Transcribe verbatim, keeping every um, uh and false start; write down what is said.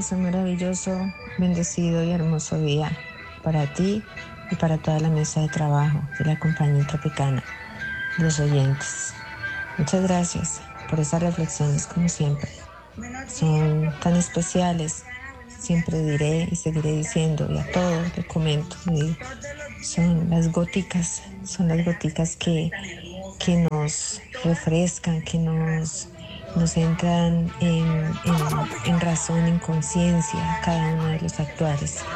bendiciones, un maravilloso, bendecido y hermoso día para ti y para toda la mesa de trabajo de la compañía Tropicana, los oyentes. Muchas gracias por esas reflexiones, como siempre. Son tan especiales. Siempre diré y seguiré diciendo, y a todos le comento, y digo, son las goticas, son las goticas que, que nos refrescan, que nos, nos entran en, en, en razón, en conciencia, cada uno de los actuales.